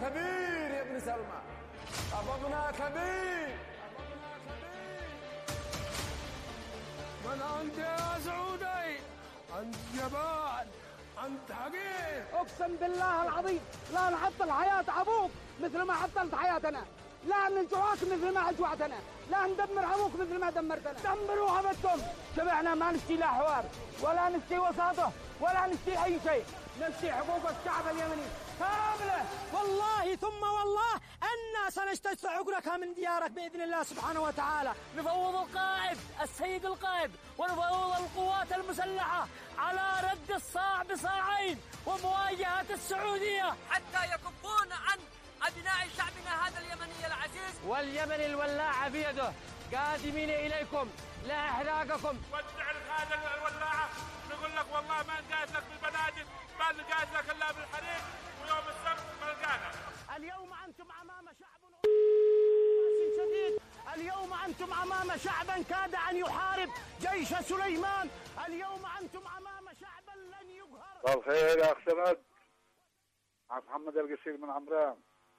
كبير يا ابن سلمى، أبونا كبير. من أنت يا سعودي؟ أنت جبان، أنت حقير. أقسم بالله العظيم لا نحطل حياة أبوك مثل ما حطلت حياتنا، لا نجوعك مثل ما أجوعتنا، لا ندمر أبوك مثل ما دمرتنا. دمروا عبدتم. شبعنا ما نشتي لا حوار ولا نشتي وساطة ولا نشتي أي شيء، نشتي حقوق الشعب اليمني كاملة. والله ثم والله أنا سنستشفع عقرك من ديارك بإذن الله سبحانه وتعالى. نفوض القائد السيد القائد ونفوض القوات المسلحة على رد الصاع بصاعين ومواجهة السعودية حتى يكفون عن أبناء شعبنا هذا اليمني العزيز. واليمن الولاعة بيده، قادمين إليكم لا إحراقكم. ودع هذا الولاعة، نقول لك والله ما نجاز لك بالبنادق، ما نجاز لك إلا بالحريق، ويوم السبت ملقانا. اليوم أنتم أمام شعب شديد، اليوم أنتم أمام شعبا كاد أن يحارب جيش سليمان، اليوم أنتم أمام شعبا لن يقهر. صباح الخير يا أخ سند، مع محمد القصير من عمران.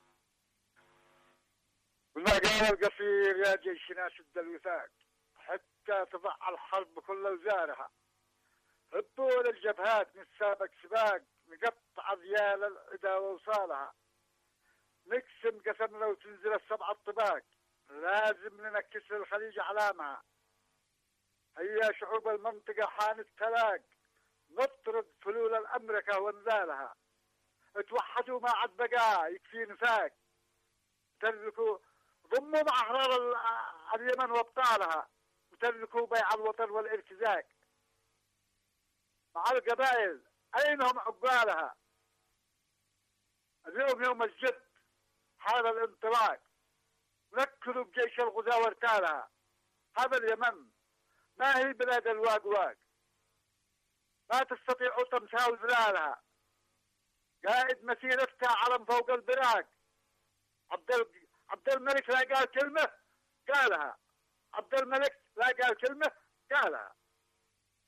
قلنا قال القصير يا جيشنا شد الوثاق حتى تضع الحرب كل وزارها، هبوا للجبهات نتسابق سباق، نقطع ذيال العدا ووصالها، نقسم قسمنا وتنزل السبع الطباق، لازم ننكس الخليج علامها. هيا شعوب المنطقة حان التلاق، نطرد فلول الأمريكا ونزالها، اتوحدوا ما عاد بقى يكفي نفاق، تركوا ضموا مع أحرار اليمن وابطالها، وتركوا بيع الوطن والارتزاق مع القبائل أينهم عقالها. اليوم يوم الجد حال الانطلاق، نكلوا بجيش الغزاة وارتالها. هذا اليمن ما هي بلاد الواق، ما تستطيعوا تمساوا ظلالها. قائد مسيرتها علم فوق البراق، عبد الملك لا قال كلمة قالها، عبد الملك لا قال كلمة قالها.